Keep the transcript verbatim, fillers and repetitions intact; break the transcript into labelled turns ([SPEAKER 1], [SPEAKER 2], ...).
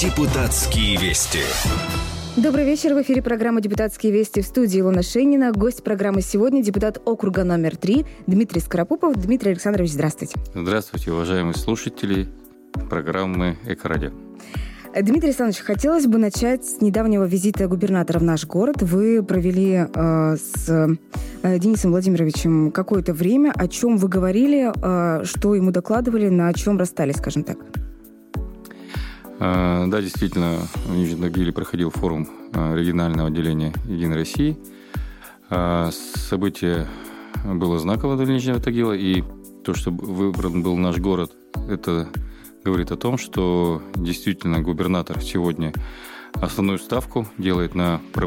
[SPEAKER 1] Депутатские вести.
[SPEAKER 2] Добрый вечер. В эфире программа «Депутатские вести», в студии Илона Шенина. Гость программы сегодня — депутат округа номер три Дмитрий Скоропупов. Дмитрий Александрович, здравствуйте.
[SPEAKER 3] Здравствуйте, уважаемые слушатели программы «Эко-радио».
[SPEAKER 2] Дмитрий Александрович, хотелось бы начать с недавнего визита губернатора в наш город. Вы провели э, с э, Денисом Владимировичем какое-то время. О чем вы говорили, э, что ему докладывали, на чем расстались, скажем так?
[SPEAKER 3] Да, действительно, в Нижнем Тагиле проходил форум регионального отделения «Единой России». Событие было знаково для Нижнего Тагила, и то, что выбран был наш город, это говорит о том, что действительно губернатор сегодня основную ставку делает на